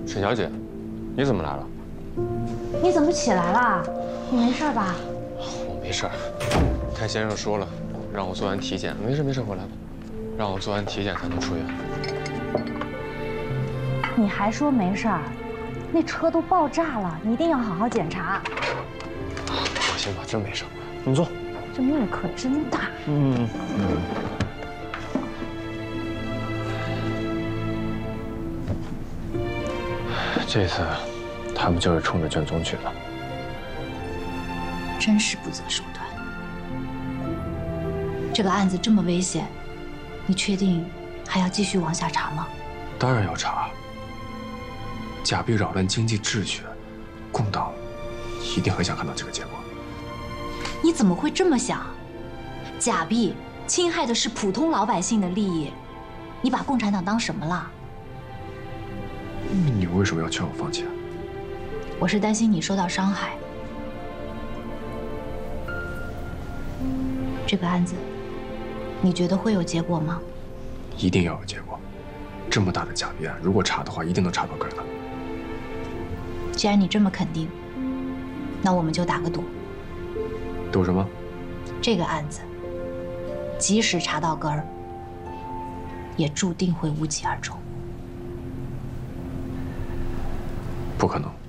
沈小姐，你怎么来了？ 你怎么起来了？你没事吧？ 我没事儿。太先生说了，让我做完体检。没事没事，我来吧。让我做完体检才能出院。 你还说没事儿？那车都爆炸了，你一定要好好检查。 放心吧，真没事。你坐。 这命可真大。 这次他们就是冲着卷宗去的。 真是不择手段。这个案子这么危险，你确定还要继续往下查吗？ 当然要查。假币扰乱经济秩序，共党一定很想看到这个结果。 你怎么会这么想？假币侵害的是普通老百姓的利益，你把共产党当什么了？ 你为什么要劝我放弃啊？ 我是担心你受到伤害。这个案子，你觉得会有结果吗？ 一定要有结果。这么大的假币案，如果查的话，一定能查到根的。 既然你这么肯定，那我们就打个赌。 赌什么？ 这个案子，即使查到根儿，也注定会无疾而终。 不可能。